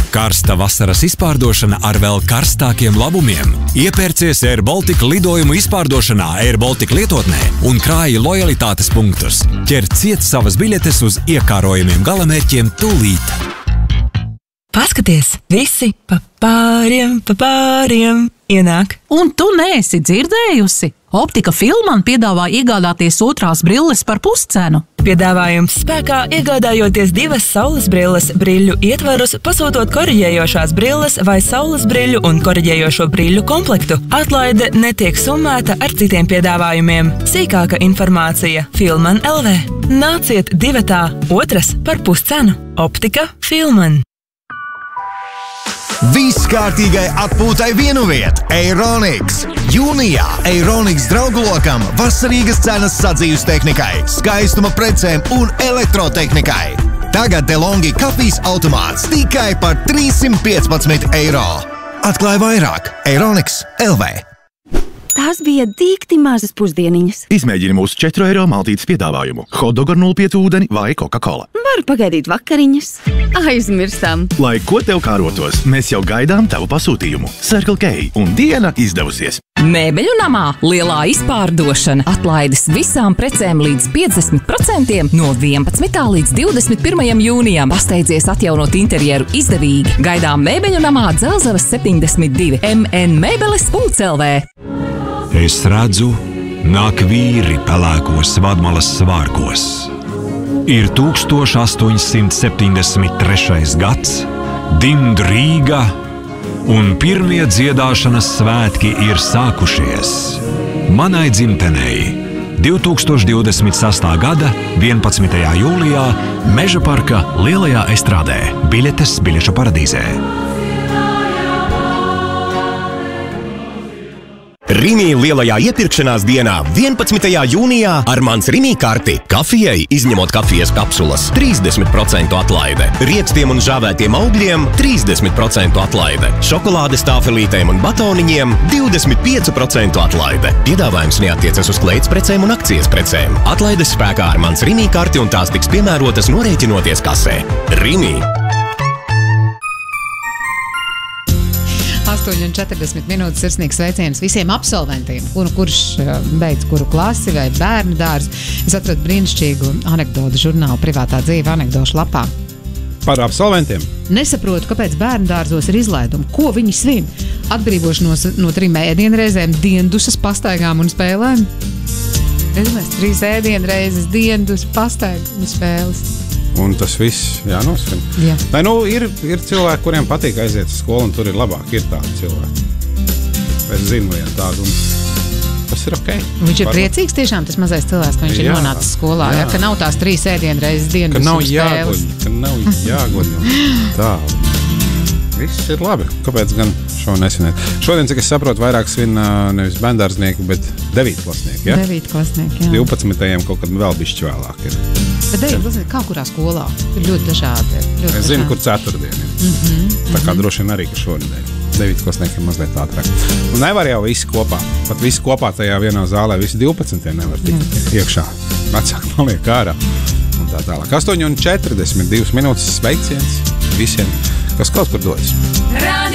Karsta vasaras izpārdošana ar vēl karstākiem labumiem. Iepērcies Air Baltica lidojumu izpārdošanā Air Baltica lietotnē un krāji lojalitātes punktus. Ķer ciet savas biļetes uz iekārojumiem galamērķiem tūlīt. Paskaties, visi pa pāriem ienāk. Un tu neesi dzirdējusi? Optika Filman piedāvā iegādāties otrās brilles par puscenu. Piedāvājums spēkā iegādājoties 2 saules brilles briļu ietvarus, pasūtot koriģējošās brilles vai saules briļu un koriģējošo briļu komplektu. Atlaide netiek summēta ar citiem piedāvājumiem. Sīkāka informācija Filman LV. Nāciet 2, otras par puscenu. Optika Filman. Viss kārtīgai atpūtai vienu vietu – Eironix. Jūnijā Eironix draugu lokam vasarīgas cenas sadzīves tehnikai, skaistuma precēm un elektrotehnikai. Tagad DeLonghi kafijas automāts tikai par 315 eiro. Atklāj vairāk Eironix LV. Tās bija dīkti mazas pusdieniņas. Izmēģini mūsu 4 eiro maltītes piedāvājumu. Hotdog ar 0,5 ūdeni vai Coca-Cola. Varu pagaidīt vakariņas. Aizmirstam. Lai ko tev kārotos, mēs jau gaidām tavu pasūtījumu. Circle K un diena izdevusies. Mēbeļu namā lielā izpārdošana. Atlaides visām precēm līdz 50% no 11. līdz 21. jūnijam. Pasteidzies atjaunot interjeru izdevīgi. Gaidām Mēbeļu namā Dzelzavas 72 mnmebeles.lv. Es redzu, nāk vīri pelēkos vadmalas svārkos. Ir 1873. gads, dimd Rīga, un pirmie dziedāšanas svētki ir sākušies. Manai dzimtenei 2026. gada 11. jūlijā Meža parka lielajā estrādē. Biļetes Biļešu paradīzē. Rimi lielajā iepirkšanās dienā 11. jūnijā ar mans Rimi karti. Kafijai, izņemot kafijas kapsulas, 30% atlaide. Riekstiem un žāvētiem augļiem 30% atlaide. Šokolādes tāfelītēm un batoniņiem 25% atlaide. Piedāvājums neattiecas uz kleitas un akcijas precēm. Atlaides spēkā ar mans Rimi karti un tās tiks piemērotas norēķinoties kasē. Rimi! 8:40 minūtes sirsnīgs sveiciens visiem absolventiem, kurš beidz kuru klasi vai bērnu dārzu. Es atradu brīnišķīgu anekdotu žurnāla Privātā dzīve anekdošu lapā. Par absolventiem? Nesaprotu, kāpēc bērnu dārzos ir izlaidumi. Ko viņi svin? Atbrīvošanos no 3 ēdienreizēm, diendusas, pastaigām un spēlēm? Es 3 ēdienreizes, diendus, pastaigu un spēles. Un tas viss jānosvin. Jā. Lai, ir cilvēki, kuriem patīk aiziet uz skolu, un tur ir labāk. Ir tādi cilvēki. Es zinu vienu tādu, un tas ir ok. Viņš ir priecīgs tiešām, tas mazais cilvēks, ka viņš ir nonācis skolā, ja, ka nav tās 3 ēdienreizes dienas un spēles. Ka nav jāguļ. Tā. Viss ir labi. Kāpēc gan šo nesinēt? Šodien, cik es saprotu, vairāk svin nevis bērndārznieki, bet 9. klasnieki. Ja? 9. klasnieki, jā. 12. kaut kad vēl bišķi vēlāk ir. Bet 9. klasnieki kā kurā skolā? Ir ļoti dažādi. Es zinu, kur 4. ir. Tā kā droši vien arī, ka šonedēļ. 9. klasnieki ir mazliet ātrāk. Un nevar jau visi kopā. Pat visi kopā tajā vienā zālē, visi 12. nevar tikt iekšā. Vecāki paliek ārā. Un tā tālāk. 8:42 minūtes sveiciens visiem, kas kaut kur dodas.